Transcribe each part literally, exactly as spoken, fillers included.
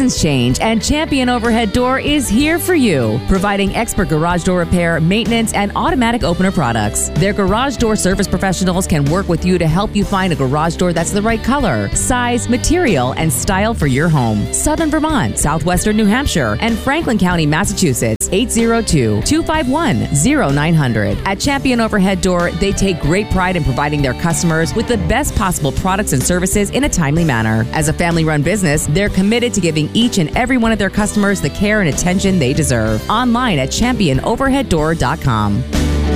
seasons change, and Champion Overhead Door is here for you, providing expert garage door repair, maintenance, and automatic opener products. Their garage door service professionals can work with you to help you find a garage door that's the right color, size, material, and style for your home. Southern Vermont, Southwestern New Hampshire, and Franklin County, Massachusetts. eight zero two, two five one, zero nine zero zero. At Champion Overhead Door, they take great pride in providing their customers with the best possible products and services in a timely manner. As a family-run business, they're committed to giving each and every one of their customers the care and attention they deserve. Online at champion overhead door dot com.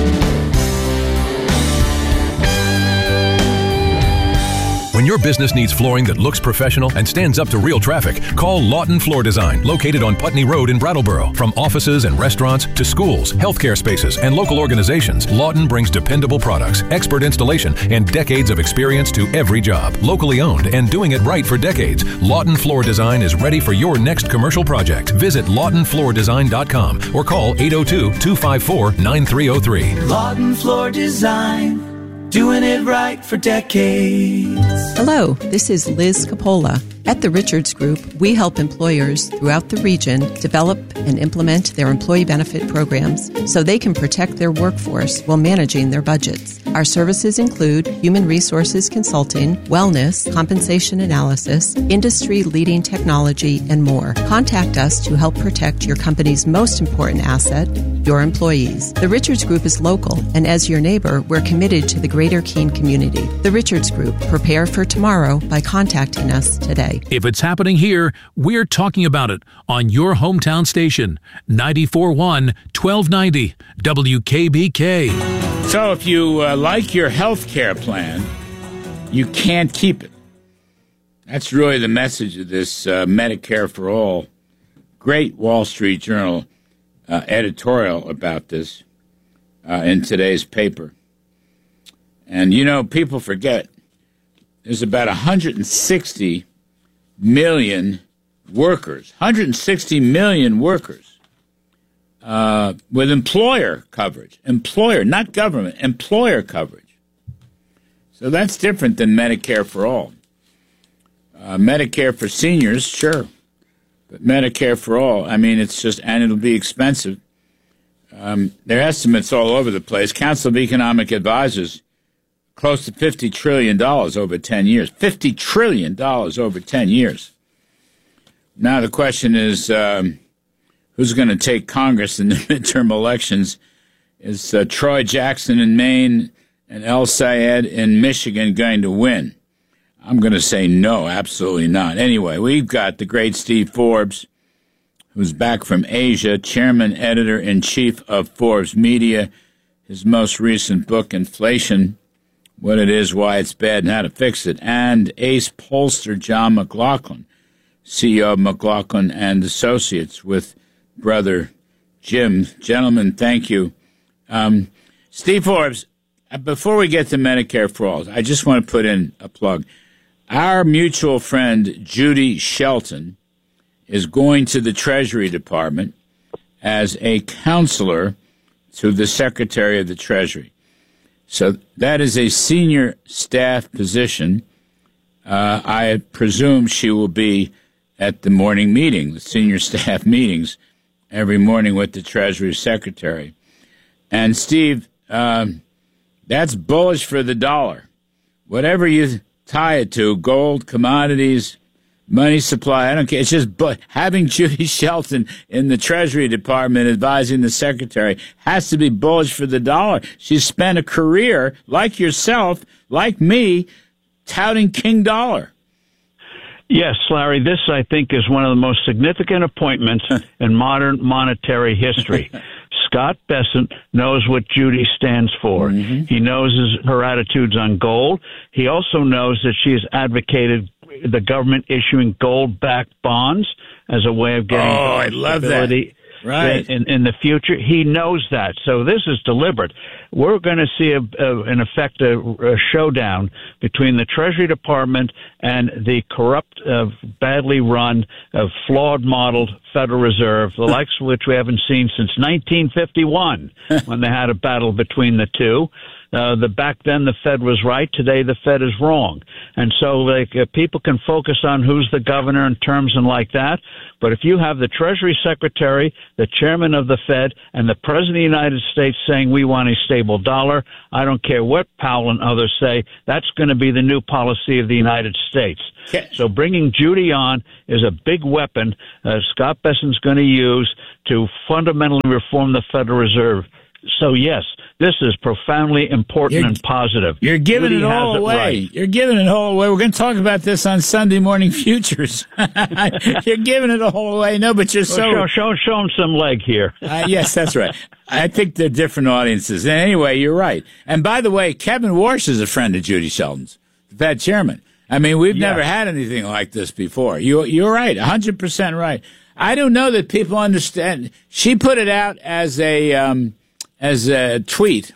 When your business needs flooring that looks professional and stands up to real traffic, call Lawton Floor Design, located on Putney Road in Brattleboro. From offices and restaurants to schools, healthcare spaces, and local organizations, Lawton brings dependable products, expert installation, and decades of experience to every job. Locally owned and doing it right for decades, Lawton Floor Design is ready for your next commercial project. Visit lawton floor design dot com or call eight oh two, two five four, nine three oh three. Lawton Floor Design. Doing it right for decades. Hello, this is Liz Capola. At the Richards Group, we help employers throughout the region develop and implement their employee benefit programs so they can protect their workforce while managing their budgets. Our services include human resources consulting, wellness, compensation analysis, industry-leading technology, and more. Contact us to help protect your company's most important asset, your employees. The Richards Group is local, and as your neighbor, we're committed to the greater Keene community. The Richards Group. Prepare for tomorrow by contacting us today. If it's happening here, we're talking about it on your hometown station, ninety-four point one, twelve ninety W K B K. So if you uh, like your health care plan, you can't keep it. That's really the message of this uh, Medicare for All. Great Wall Street Journal uh, editorial about this uh, in today's paper. And, you know, people forget there's about one hundred sixty million workers, one hundred sixty million workers uh, with employer coverage. Employer, not government, employer coverage. So that's different than Medicare for all. Uh, Medicare for seniors, sure. But Medicare for all, I mean, it's just, and it'll be expensive. Um, there are estimates all over the place. Council of Economic Advisors, close to fifty trillion dollars over ten years. fifty trillion dollars over ten years. Now the question is, um, who's going to take Congress in the midterm elections? Is uh, Troy Jackson in Maine and El Sayed in Michigan going to win? I'm going to say no, absolutely not. Anyway, we've got the great Steve Forbes, who's back from Asia, chairman, editor-in-chief of Forbes Media. His most recent book, Inflation, What It Is, Why It's Bad, and How to Fix It. And ace pollster John McLaughlin, C E O of McLaughlin and Associates, with brother Jim. Gentlemen, thank you. Um, Steve Forbes, before we get to Medicare for All, I just want to put in a plug. Our mutual friend, Judy Shelton, is going to the Treasury Department as a counselor to the Secretary of the Treasury. So that is a senior staff position. Uh, I presume she will be at the morning meeting, the senior staff meetings, every morning with the Treasury Secretary. And, Steve, um, that's bullish for the dollar. Whatever you tie it to, gold, commodities, money supply, I don't care. It's just bu- having Judy Shelton in the Treasury Department advising the Secretary has to be bullish for the dollar. She's spent a career, like yourself, like me, touting King Dollar. Yes, Larry, this, I think, is one of the most significant appointments in modern monetary history. Scott Bessent knows what Judy stands for. Mm-hmm. He knows his, her attitudes on gold. He also knows that she has advocated the government issuing gold-backed bonds as a way of getting oh, I love stability. that. right. in, in the future. He knows that. So this is deliberate. We're going to see, a, a, in effect, a, a showdown between the Treasury Department and the corrupt, uh, badly run, uh, flawed modeled Federal Reserve, the likes of which we haven't seen since nineteen fifty-one, when they had a battle between the two. Uh, the back then the Fed was right. Today the Fed is wrong. And so like uh, people can focus on who's the governor in terms and like that. But if you have the Treasury Secretary, the chairman of the Fed, and the President of the United States saying we want a stable dollar, I don't care what Powell and others say, that's going to be the new policy of the United States. Okay. So bringing Judy on is a big weapon uh, Scott Bessent's going to use to fundamentally reform the Federal Reserve. So, yes, this is profoundly important you're, and positive. You're giving Judy it all it away. Right. You're giving it all away. We're going to talk about this on Sunday Morning Futures. You're giving it all away. No, but you're so... Well, show, show, show them some leg here. uh, yes, that's right. I think they're different audiences. And anyway, you're right. And by the way, Kevin Warsh is a friend of Judy Shelton's, the Fed chairman. I mean, we've yeah. never had anything like this before. You, you're right, one hundred percent right. I don't know that people understand. She put it out as a... Um, as a tweet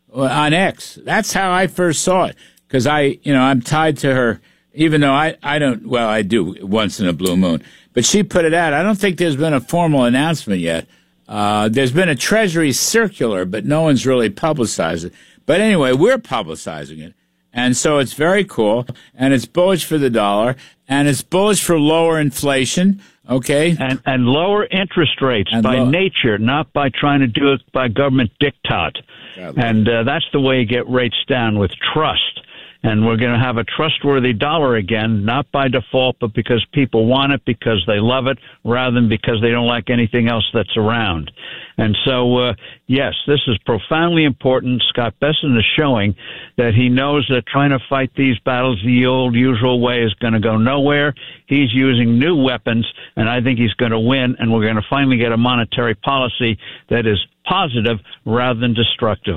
on X. That's how I first saw it, because I, you know, I'm tied to her, even though I, I don't, well, I do once in a blue moon. But she put it out. I don't think there's been a formal announcement yet. Uh, there's been a Treasury circular, but no one's really publicized it. But anyway, we're publicizing it. And so it's very cool, and it's bullish for the dollar, and it's bullish for lower inflation. Okay. And and lower interest rates and by low- nature, not by trying to do it by government diktat. And uh, that's the way you get rates down, with trust. And we're going to have a trustworthy dollar again, not by default, but because people want it, because they love it, rather than because they don't like anything else that's around. And so, uh, yes, this is profoundly important. Scott Bessent is showing that he knows that trying to fight these battles the old usual way is going to go nowhere. He's using new weapons, and I think he's going to win, and we're going to finally get a monetary policy that is positive rather than destructive.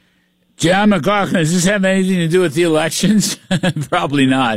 John McLaughlin, does this have anything to do with the elections? Probably not.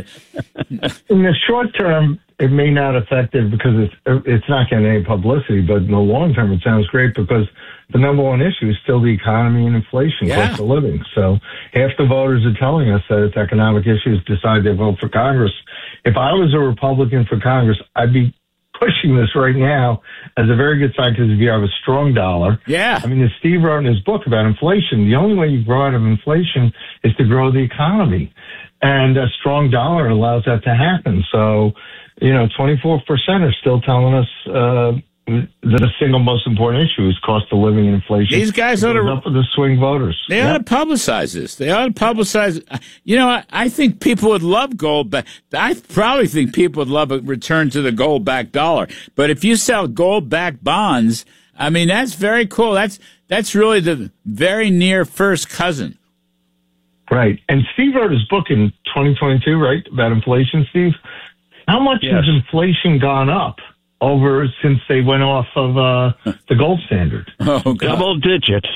In the short term, it may not affect it because it's it's not getting any publicity, but in the long term, it sounds great because the number one issue is still the economy and inflation, yeah. cost of living. So half the voters are telling us that it's economic issues decide they vote for Congress. If I was a Republican for Congress, I'd be pushing this right now as a very good sign, because if you have a strong dollar. Yeah. I mean, as Steve wrote in his book about inflation, the only way you grow out of inflation is to grow the economy. And a strong dollar allows that to happen. So, you know, twenty-four percent are still telling us uh, that the single most important issue is cost of living and inflation. These guys ought to up with the swing voters. They yep. ought to publicize this. They ought to publicize. You know, I, I think people would love gold back. I probably think people would love a return to the gold-backed dollar. But if you sell gold-backed bonds, I mean, that's very cool. That's that's really the very near first cousin. Right. And Steve wrote his book in twenty twenty-two, right, about inflation, Steve? How much yes. has inflation gone up over since they went off of uh, the gold standard? Oh, double digits.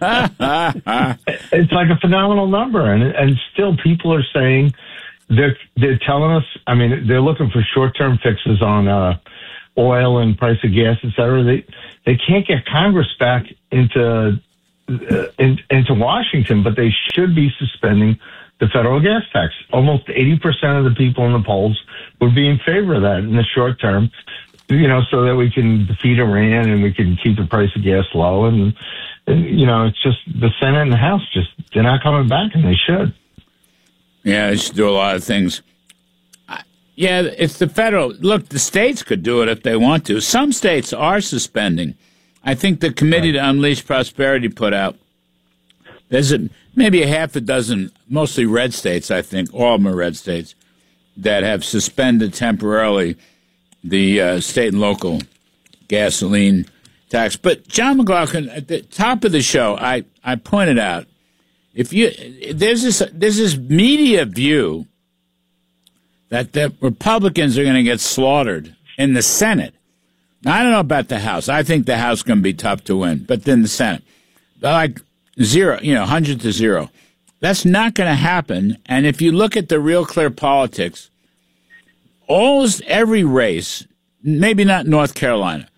It's like a phenomenal number, and and still people are saying they're they're telling us. I mean, they're looking for short term fixes on uh, oil and price of gas, et cetera. They they can't get Congress back into uh, in, into Washington, but they should be suspending the federal gas tax. Almost eighty percent of the people in the polls would be in favor of that in the short term, you know, so that we can defeat Iran and we can keep the price of gas low. And, and you know, it's just the Senate and the House just, they're not coming back, and they should. Yeah, they should do a lot of things. Yeah, it's the federal. Look, the states could do it if they want to. Some states are suspending. I think the Committee right. to Unleash Prosperity put out, there's a, maybe a half a dozen, mostly red states, I think, all of them are red states, that have suspended temporarily the uh, state and local gasoline tax. But, John McLaughlin, at the top of the show, I, I pointed out, if you there's this there's this media view that the Republicans are going to get slaughtered in the Senate. Now, I don't know about the House. I think the House is going to be tough to win, but then the Senate, they're like zero, you know, hundred to zero. That's not going to happen. And if you look at the Real Clear Politics, almost every race, maybe not North Carolina,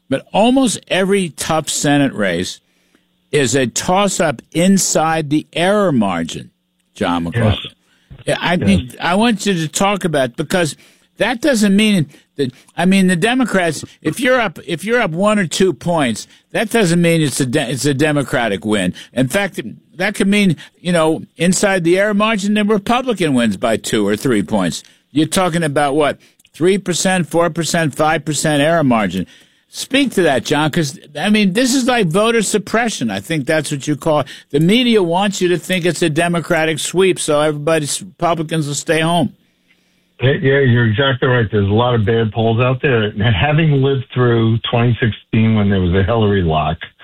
but almost every tough Senate race is a toss-up inside the error margin, John McLaughlin. Yes. I mean, yes. I want you to talk about, because that doesn't mean that, I mean, the Democrats, if you're up, if you're up one or two points, that doesn't mean it's a, de- it's a Democratic win. In fact, that could mean, you know, inside the error margin, the Republican wins by two or three points. You're talking about what? three percent, four percent, five percent error margin. Speak to that, John, because, I mean, this is like voter suppression. I think that's what you call it. The media wants you to think it's a Democratic sweep, so everybody's Republicans will stay home. Yeah, you're exactly right. There's a lot of bad polls out there. Having lived through twenty sixteen when there was a Hillary lock,